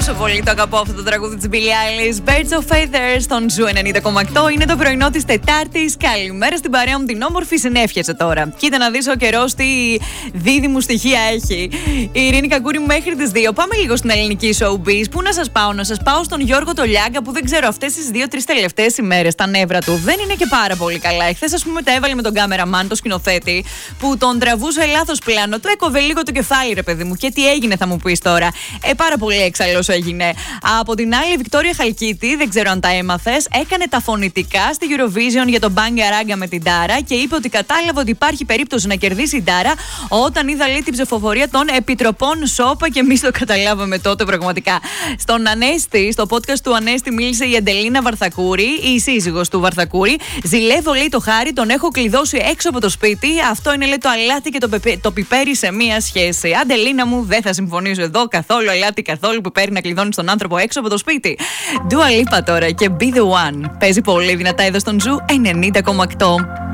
Πόσο πολύ το αγαπώ αυτό το τραγούδι της Billie Eilish. Birds of Feathers στον Ζου 90,8. Είναι το πρωινό της Τετάρτης. Καλημέρα στην παρέα μου την όμορφη. Συνέφιασε τώρα. Κοίτα να δεις ο καιρός τι δίδυμου στοιχεία έχει. Η Ειρήνη Κακούρη μέχρι τις 2. Πάμε λίγο στην ελληνική showbiz. Πού να σας πάω? Να σας πάω στον Γιώργο το Λιάγκα, που δεν ξέρω αυτές τις 2-3 τελευταίες ημέρες τα νεύρα του δεν είναι και πάρα πολύ καλά. Εχθές, ας πούμε, τα έβαλε με τον κάμεραμαν, το σκηνοθέτη, που τον τραβούσε λάθος πλάνο. Του έκοβε λίγο το κεφάλι, ρε παιδί μου. Και τι έγινε, θα μου πεις τώρα. Πάρα πολύ έξαλλος έγινε. Από την άλλη, η Βικτόρια Χαλκίτη, δεν ξέρω αν τα έμαθες, έκανε τα φωνητικά στη Eurovision για τον Μπάγκα Ράγκα με την Τάρα και είπε ότι κατάλαβε ότι υπάρχει περίπτωση να κερδίσει η Τάρα όταν είδα, λέει, την ψηφοφορία των επιτροπών ΣΟΠΑ, και εμείς το καταλάβαμε τότε πραγματικά. Στον Ανέστη, στο podcast του Ανέστη, μίλησε η Αντελίνα Βαρθακούρη, η σύζυγος του Βαρθακούρη. Ζηλεύω, λέει, το Χάρη, τον έχω κλειδώσει έξω από το σπίτι. Αυτό είναι, λέει, το αλάτι και το πιπέρι σε μία σχέση. Αντελίνα μου, δεν θα συμφωνήσω εδώ καθόλου. Αλάτι καθόλου πιπέρι να κλειδώνει τον άνθρωπο έξω από το σπίτι. Dua Lipa τώρα και Be The One. Παίζει πολύ δυνατά εδώ στον Ζου 90,8.